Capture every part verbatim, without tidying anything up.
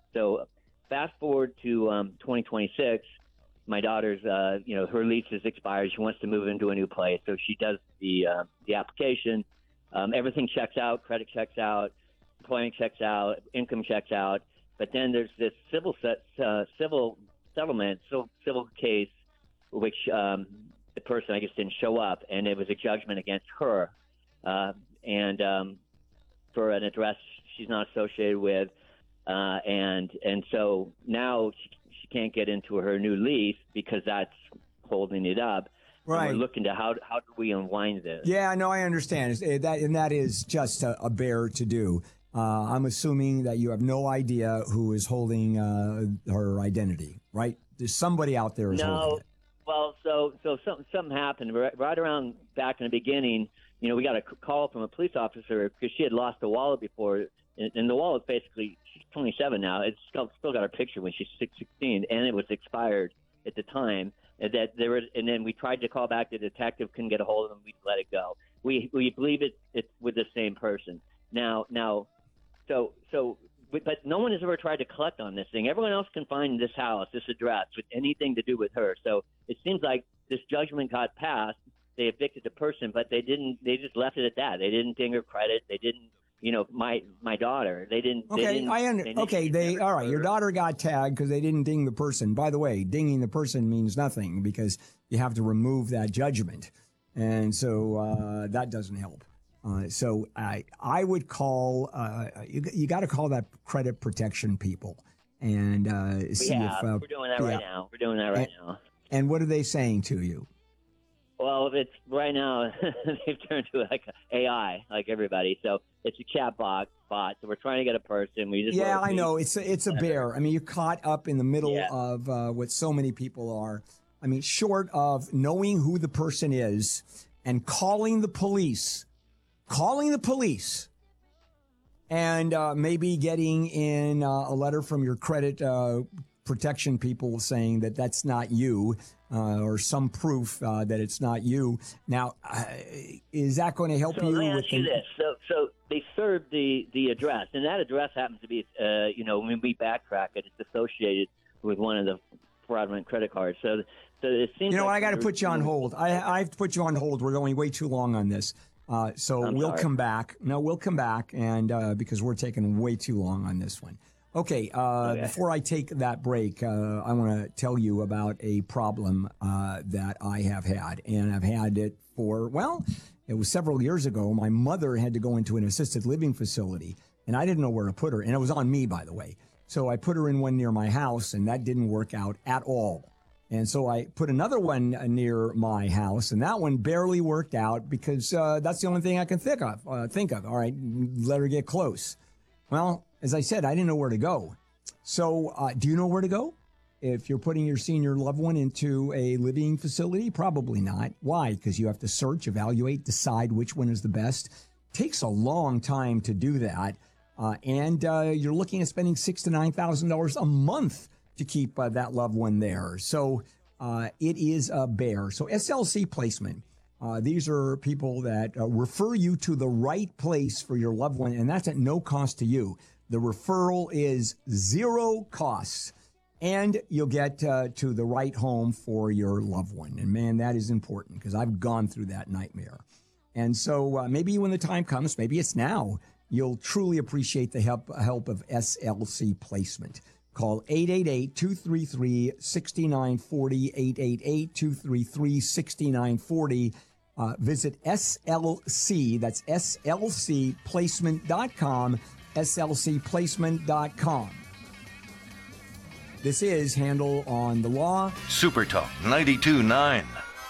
So fast forward to um, twenty twenty-six. My daughter's, uh, you know, her lease is expired. She wants to move into a new place, so she does the uh, the application. Um, everything checks out, credit checks out, employment checks out, income checks out. But then there's this civil set, uh, civil settlement, so civil case, which um, the person I guess didn't show up, and it was a judgment against her, uh, and um, for an address she's not associated with, uh, and and so now she, she can't get into her new lease because that's holding it up. Right. And we're looking to how how do we unwind this? Yeah, no, I understand. It's, it, that and that is just a, a bear to do. Uh, I'm assuming that you have no idea who is holding uh, her identity, right? There's somebody out there who's no, holding it. Well, so so something something happened right, right around back in the beginning. You know, we got a call from a police officer because she had lost a wallet before, and, and the wallet basically, she's twenty-seven now. It's still still got her picture when she's sixteen, and it was expired at the time. And that there was, and then we tried to call back. The detective couldn't get a hold of him. We let it go. We we believe it it's with the same person now. Now, so so, but no one has ever tried to collect on this thing. Everyone else can find this house, this address, with anything to do with her. So it seems like this judgment got passed. They evicted the person, but they didn't. They just left it at that. They didn't ding her credit. They didn't. You know, my my daughter. They didn't. Okay, they didn't, I under, they okay. They all right. Your her. daughter got tagged because they didn't ding the person. By the way, dinging the person means nothing because you have to remove that judgment, and so uh, that doesn't help. Uh, so I I would call. Uh, you you got to call that credit protection people and uh, see yeah, if uh, we're doing that yeah. right now. We're doing that right and, now. And what are they saying to you? Well, it's right now they've turned to like A I, like everybody. So it's a chat bot. Bot. So we're trying to get a person. We just yeah, I know it's a, it's a bear. I mean, you're caught up in the middle yeah. of uh, what so many people are. I mean, short of knowing who the person is and calling the police, calling the police, and uh, maybe getting in uh, a letter from your credit uh, protection people saying that that's not you. Uh, or some proof uh, that it's not you. Now, uh, is that going to help so you? Let me with ask you the... this. So, so they served the, the address, and that address happens to be, uh, you know, when we backtrack it, it's associated with one of the fraudulent credit cards. So, so it seems. You know, like what, I got to put you on hold. I, I have to put you on hold. We're going way too long on this. Uh, so I'm we'll sorry. come back. No, we'll come back, and uh, because we're taking way too long on this one. Okay, uh, okay. Before I take that break, uh, I want to tell you about a problem uh, that I have had, and I've had it for, well, it was several years ago. My mother had to go into an assisted living facility, and I didn't know where to put her, and it was on me, by the way. So I put her in one near my house, and that didn't work out at all. And so I put another one near my house, and that one barely worked out because uh, that's the only thing I can think of. Uh, think of. All right, let her get close. Well, as I said, I didn't know where to go. So uh, do you know where to go? If you're putting your senior loved one into a living facility, probably not. Why? Because you have to search, evaluate, decide which one is the best. Takes a long time to do that. Uh, and uh, you're looking at spending six thousand to nine thousand dollars a month to keep uh, that loved one there. So uh, it is a bear. So S L C placement. Uh, these are people that uh, refer you to the right place for your loved one, and that's at no cost to you. The referral is zero costs, and you'll get uh, to the right home for your loved one. And, man, that is important because I've gone through that nightmare. And so uh, maybe when the time comes, maybe it's now, you'll truly appreciate the help, help of S L C placement. Call eight eight eight, two three three, six nine four zero, eight eight eight, two three three, six nine four zero. Uh, visit S L C, that's S L C placement dot com, S L C placement dot com. This is Handel on the Law. Super Talk ninety-two point nine.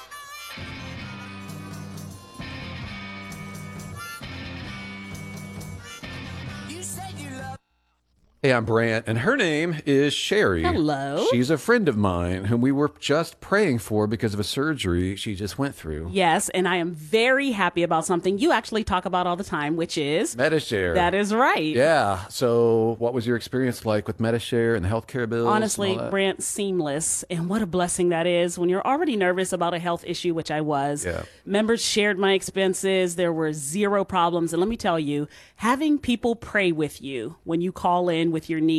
Hey, I'm Brant, and her name is Sherry. Hello. She's a friend of mine whom we were just praying for because of a surgery she just went through. Yes, and I am very happy about something you actually talk about all the time, which is... Medi-Share. That is right. Yeah. So what was your experience like with Medi-Share and the healthcare bills? Honestly, and all that? Brant, seamless. And what a blessing that is when you're already nervous about a health issue, which I was. Yeah. Members shared my expenses. There were zero problems. And let me tell you, having people pray with you when you call in with your needs